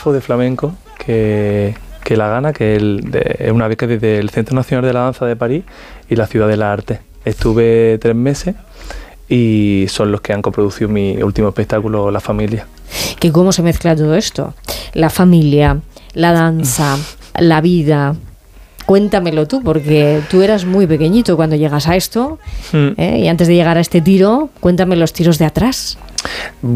fotógrafo de flamenco que la gana, que es una beca desde el Centro Nacional de la Danza de París y la Ciudad de las Artes. Estuve 3 meses y son los que han coproducido mi último espectáculo, La Familia. ¿Que cómo se mezcla todo esto? La familia, la danza, la vida. Cuéntamelo tú, porque tú eras muy pequeñito cuando llegas a esto, y antes de llegar a este tiro, cuéntame los tiros de atrás.